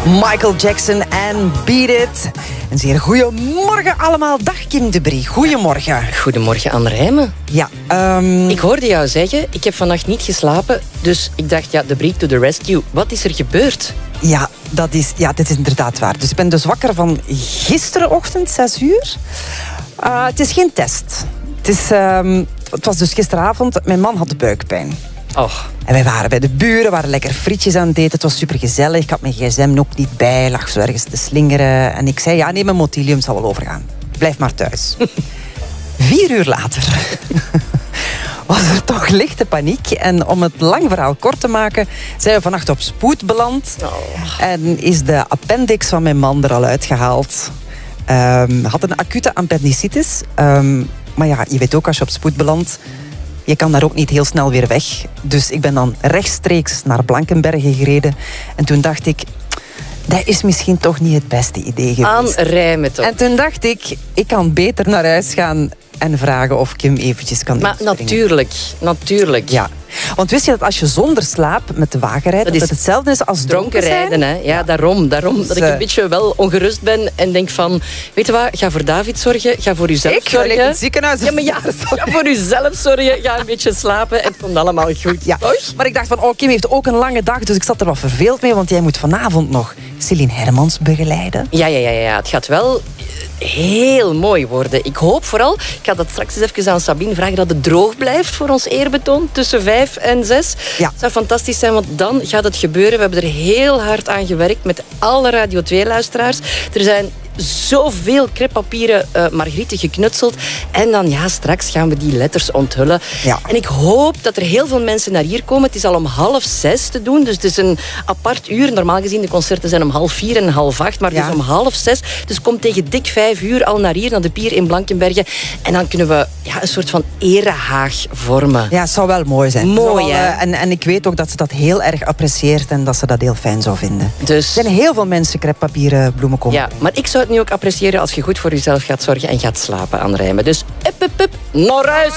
Michael Jackson en Beat It. Een zeer goedemorgen allemaal. Dag Kim de Brie, goedemorgen. Goedemorgen Anne Rijmen. Ja, Ik hoorde jou zeggen, ik heb vannacht niet geslapen, dus ik dacht, ja, de Brie to the rescue. Wat is er gebeurd? Ja, dit is inderdaad waar. Dus ik ben dus wakker van gisterenochtend, 6 uur. Het is geen test. Het was dus gisteravond, mijn man had buikpijn. Och. En wij waren bij de buren, waren lekker frietjes aan het eten. Het was supergezellig. Ik had mijn gsm ook niet bij, lag zo ergens te slingeren. En ik zei, ja, nee, mijn Motilium zal wel overgaan. Blijf maar thuis. 4 uur later was er toch lichte paniek. En om het lang verhaal kort te maken, zijn we vannacht op spoed beland. Oh. En is de appendix van mijn man er al uitgehaald. Had een acute appendicitis. Maar ja, je weet ook, als je op spoed belandt, je kan daar ook niet heel snel weer weg. Dus ik ben dan rechtstreeks naar Blankenberge gereden. En toen dacht ik, dat is misschien toch niet het beste idee geweest. Aanrijmen toch. En toen dacht ik kan beter naar huis gaan en vragen of Kim eventjes kan Maar inspringen. natuurlijk. Ja, want wist je dat als je zonder slaap met de wagen rijdt, dat het hetzelfde is als Dronken zijn? rijden, hè? Ja, daarom. Dat ik een beetje wel ongerust ben en denk van, weet je wat, ga voor David zorgen, ga voor uzelf Ik ga zorgen. in het ziekenhuis. Ja, maar ja, ga voor uzelf zorgen, ga een beetje slapen en het komt allemaal goed. Ja, Toch? maar ik dacht van, Kim heeft ook een lange dag, dus ik zat er wat verveeld mee, want jij moet vanavond nog Celine Hermans begeleiden. Ja. Het gaat wel heel mooi worden. Ik hoop vooral, ik ga dat straks eens even aan Sabine vragen, dat het droog blijft voor ons eerbetoon tussen 5 en 6. Ja. Het zou fantastisch zijn, want dan gaat het gebeuren. We hebben er heel hard aan gewerkt met alle Radio 2-luisteraars. Er zijn zoveel crêpepapieren margrieten geknutseld. En dan, ja, straks gaan we die letters onthullen. Ja. En ik hoop dat er heel veel mensen naar hier komen. Het is al om 5:30 te doen, dus het is een apart uur. Normaal gezien, de concerten zijn om 4:30 en 7:30, maar Ja. dus om 5:30. Dus kom tegen dik 5 uur al naar hier, naar de pier in Blankenberge. En dan kunnen we een soort van erehaag vormen. Ja, het zou wel mooi zijn. Mooi, Het zou wel, hè? en ik weet ook dat ze dat heel erg apprecieert en dat ze dat heel fijn zou vinden. Dus, Er zijn heel veel mensen crêpepapieren bloemen komen. ja, maar ik zou het nu ook appreciëren als je goed voor jezelf gaat zorgen en gaat slapen, Anne Rijmen. Dus, up, naar huis!